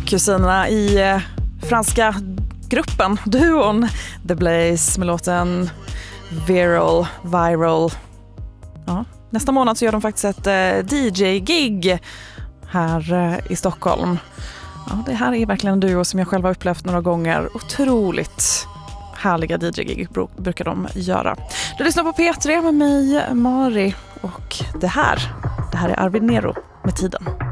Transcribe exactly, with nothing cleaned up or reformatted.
kusinerna i eh, franska gruppen, duon The Blaze med låten Viral, Viral. Ja, nästa månad så gör de faktiskt ett eh, D J-gig här eh, i Stockholm. Ja, det här är verkligen en duo som jag själv har upplevt några gånger. Otroligt härliga D J-gig brukar de göra. Du lyssnar på P tre med mig, Mari, och det här, det här är Arvid Nero med Tiden.